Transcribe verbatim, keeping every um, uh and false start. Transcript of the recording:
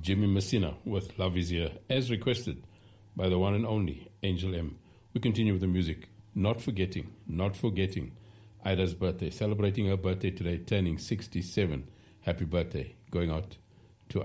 Jimmy Messina with Love Is Here, as requested by the one and only Angel M. We continue with the music. Not forgetting, not forgetting Ida's birthday, celebrating her birthday today, turning sixty-seven. Happy birthday, going out